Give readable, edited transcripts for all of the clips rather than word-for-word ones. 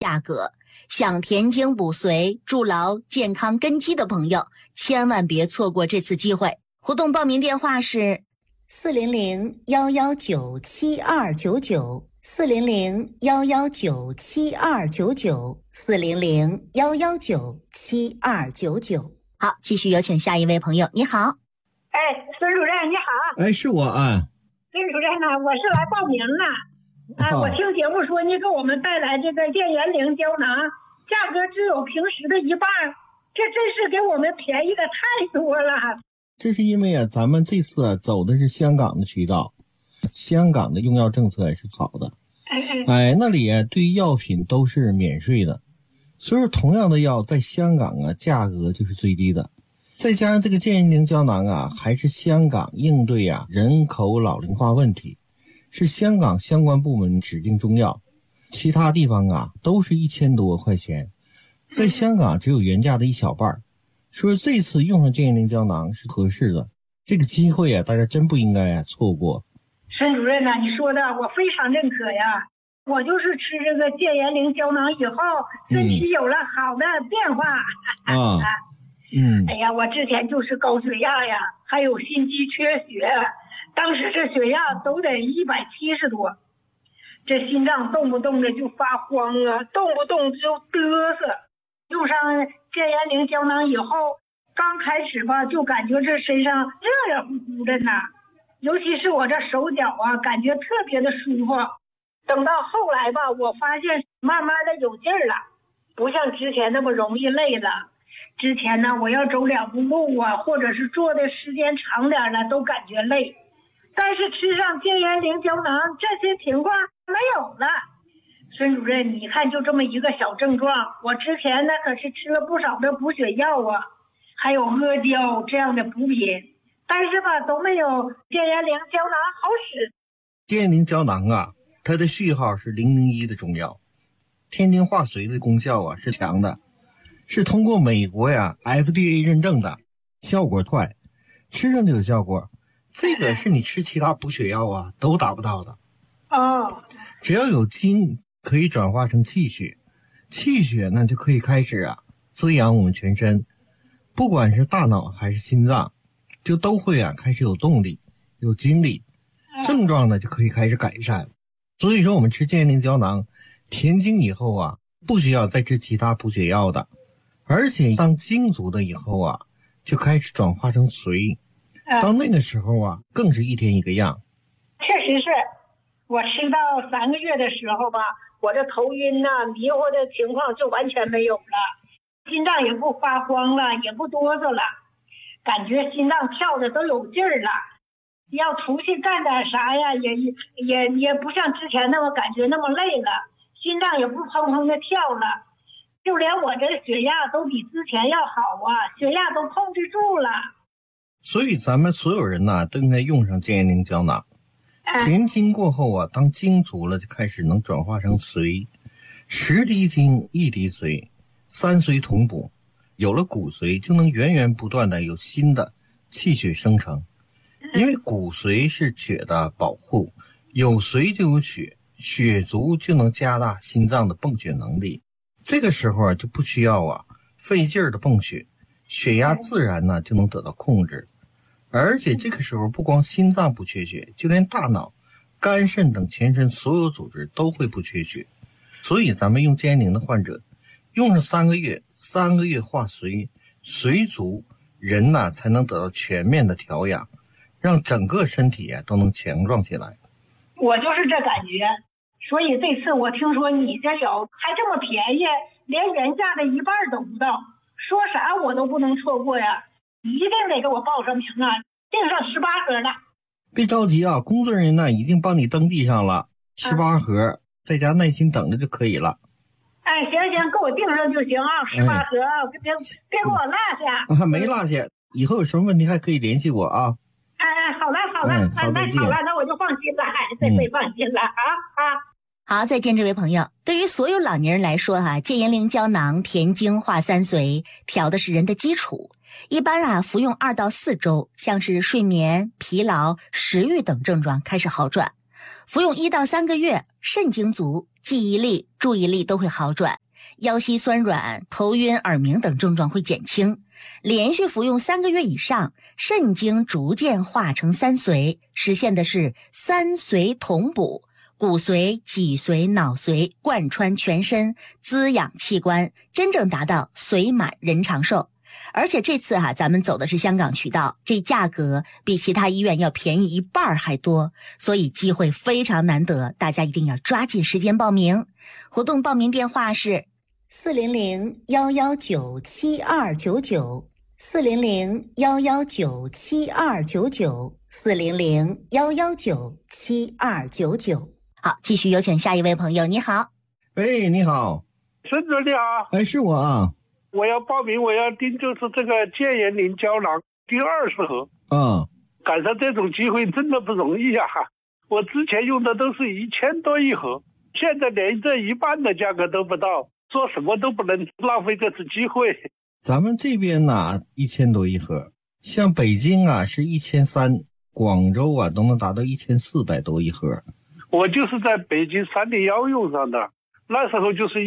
价格。想填精补髓、筑牢健康根基的朋友，千万别错过这次机会。活动报名电话是400-119-7299，400-119-7299，400-119-7299。好，继续有请下一位朋友。你好。 孙主任你好。 是我啊。 孙主任呢，我是来报名了。我听节目说你给我们带来这个健颜灵胶囊，价格只有平时的一半，这真是给我们便宜的太多了。 这是因为咱们这次走的是香港的渠道，香港的用药政策也是好的。那里对于药品都是免税的，所以说同样的药在香港价格就是最低的。再加上这个健颜灵胶囊还是香港应对人口老龄化问题，是香港相关部门指定中药，其他地方都是1000多块钱，在香港只有原价的一小半。所以这次用上健颜灵胶囊是合适的，这个机会大家真不应该错过。 孙主任你说的我非常认可呀，我就是吃这个健颜灵胶囊以后，身体有了好的变化。哎呀，我之前就是高血压呀，还有心肌缺血，当时这血压都得170多，这心脏动不动的就发慌动不动就嘚瑟。用上健颜灵胶囊以后，刚开始就感觉这身上热热乎乎的呢，尤其是我这手脚感觉特别的舒服。等到后来我发现慢慢的有劲儿了，不像之前那么容易累了。之前呢，我要走2步路或者是坐的时间长点了都感觉累，但是吃上健颜灵胶囊，这些情况没有了。孙主任，你看就这么一个小症状，我之前呢可是吃了不少的补血药还有阿胶这样的补品，但是都没有健颜灵胶囊好使。 健颜灵胶囊它的序号是001的中药，天津化髓的功效是强的，是通过美国FDA 认证的，效果快，吃上就有效果。这个是你吃其他补血药都达不到的。只要有精可以转化成气血，气血呢就可以开始滋养我们全身，不管是大脑还是心脏，就都会开始有动力有精力，症状呢就可以开始改善。所以说我们吃健颜灵胶囊填精以后不需要再吃其他补血药的，而且当精足了以后就开始转化成髓，到那个时候更是一天一个样。 确实是我吃到3个月的时候我这头晕迷糊的情况就完全没有了，心脏也不发慌了，也不哆嗦了，感觉心脏跳的都有劲儿了，要出去干点啥也不像之前那么感觉那么累了，心脏也不砰砰的跳了，就连我这血压都比之前要好血压都控制住了。 所以咱们所有人都应该用上健颜灵胶囊。填精过后当精足了就开始能转化成髓，10滴精1滴髓，3髓同补，有了骨髓就能源源不断的有新的气血生成。因为骨髓是血的保护，有髓就有血，血足就能加大心脏的泵血能力，这个时候就不需要费劲儿的泵血，血压自然就能得到控制。而且这个时候不光心脏不缺血，就连大脑、肝肾等全身所有组织都会不缺血。所以咱们用健颜灵的患者用上3个月，3个月化髓，髓足，人才能得到全面的调养，让整个身体都能强壮起来。 我就是这感觉，所以这次我听说你这有还这么便宜，连原价的一半都不到，说啥我都不能错过呀，一定得给我报上名订上18盒了。 别着急工作人员已经帮你登记上了18盒，在家耐心等着就可以了。 行，给我订上就行18盒别给我落下没落下，以后有什么问题还可以联系我好了，那我就放心了，这回放心了好，再见这位朋友。对于所有老年人来说健颜灵胶囊填精化3髓，调的是人的基础。一般服用2到4周，像是睡眠、疲劳、食欲等症状开始好转。 服用1到3个月，肾精足，记忆力、注意力都会好转，腰膝酸软、头晕、耳鸣等症状会减轻。连续服用3个月以上，肾精逐渐化成三髓，实现的是三髓同补，骨髓、脊髓、脑髓贯穿全身，滋养器官，真正达到髓满人长寿。而且这次咱们走的是香港渠道，这价格比其他医院要便宜1半还多，所以机会非常难得，大家一定要抓紧时间报名。活动报名电话是400-119-7299，400-119-7299，400-119-7299。好，继续有请下一位朋友。你好。 喂，你好。 孙子你好。 哎，是我啊。 我要报名，我要订就是这个健颜灵胶囊订20盒。赶上这种机会真的不容易啊！我之前用的都是1000多一盒，现在连这一半的价格都不到，做什么都不能浪费这次机会。 咱们这边呢1000多一盒，像北京是1300，广州都能达到1400多一盒。 我就是在北京301用上的，那时候就是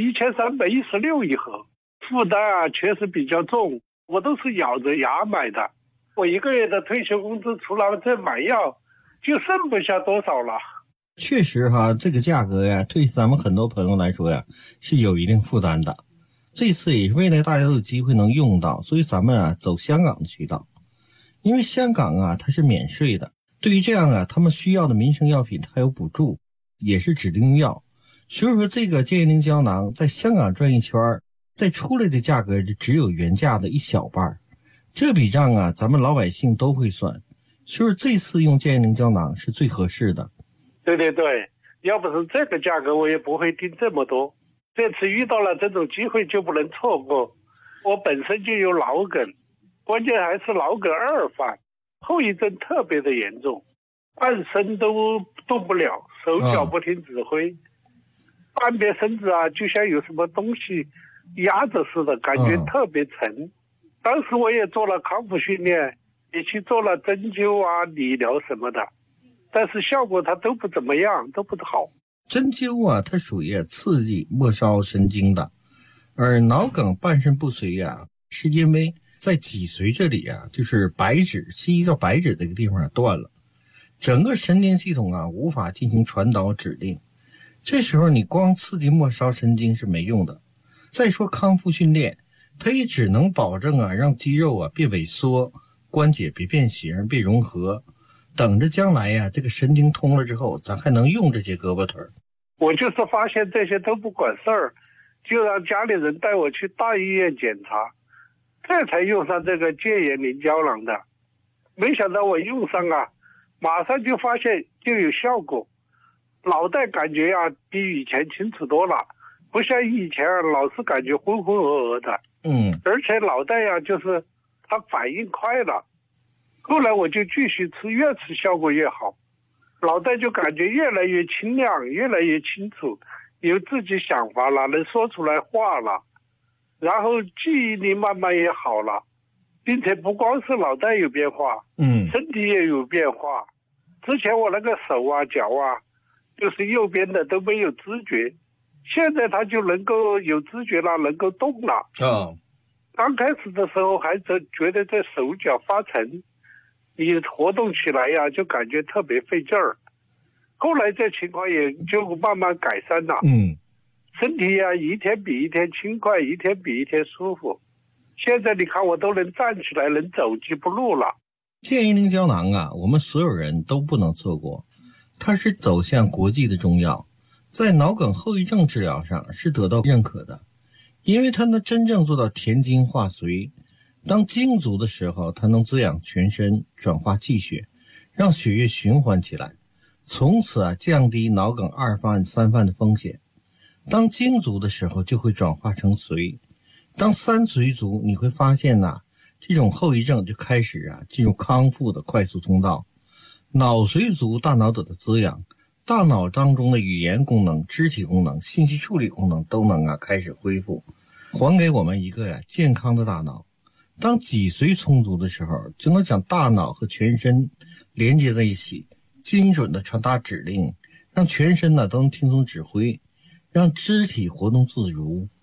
1316一盒，负担确实比较重，我都是咬着牙买的。我1个月的退休工资除了这买药就剩不下多少了。 确实这个价格对咱们很多朋友来说是有一定负担的。这次也是为了大家有机会能用到，所以咱们走香港的渠道，因为香港它是免税的，对于这样他们需要的民生药品它还有补助，也是指定用药，所以说这个健颜灵胶囊在香港转一圈，再出来的价格只有原价的一小半，这笔账咱们老百姓都会算，所以这次用健颜灵胶囊是最合适的。 对对对，要不是这个价格我也不会订这么多，这次遇到了这种机会就不能错过。我本身就有脑梗，关键还是脑梗2犯，后遗症特别的严重，半身都动不了，手脚不听指挥，半边身子就像有什么东西压着似的，感觉特别沉。当时我也做了康复训练，也去做了针灸理疗什么的，但是效果它都不怎么样，都不好。 针灸它属于刺激末梢神经的，而脑梗半身不遂是因为在脊髓这里就是白质，西医叫白质这个地方断了，整个神经系统无法进行传导指令，这时候你光刺激末梢神经是没用的。再说康复训练，它也只能保证让肌肉别萎缩，关节别变形别融合，等着将来这个神经通了之后，咱还能用这些胳膊腿。 我就是发现这些都不管事儿，就让家里人带我去大医院检查，这才用上这个健颜灵胶囊的。没想到我用上马上就发现就有效果，脑袋感觉比以前清楚多了，不像以前老是感觉浑浑噩噩的。而且脑袋就是它反应快了。后来我就继续吃，越吃效果越好，脑袋就感觉越来越清亮，越来越清楚，有自己想法了，能说出来话了，然后记忆力慢慢也好了，并且不光是脑袋有变化，身体也有变化。之前我那个手脚就是右边的都没有知觉，现在它就能够有知觉了，能够动了。刚开始的时候还觉得这手脚发沉，你活动起来就感觉特别费劲儿。后来这情况也就慢慢改善了。身体一天比一天轻快，一天比一天舒服。现在你看我都能站起来，能走几步路了。 健颜灵胶囊我们所有人都不能错过，它是走向国际的中药，在脑梗后遗症治疗上是得到认可的，因为它能真正做到填精化髓。当精足的时候，它能滋养全身，转化气血，让血液循环起来，从此降低脑梗2犯3犯的风险。当精足的时候就会转化成髓，当三髓足，你会发现这种后遗症就开始进入康复的快速通道。脑髓足，大脑得到滋养，大脑当中的语言功能、肢体功能、信息处理功能都能开始恢复，还给我们一个健康的大脑。当脊髓充足的时候，就能将大脑和全身连接在一起，精准的传达指令， 让全身呢都能听从指挥，让肢体活动自如。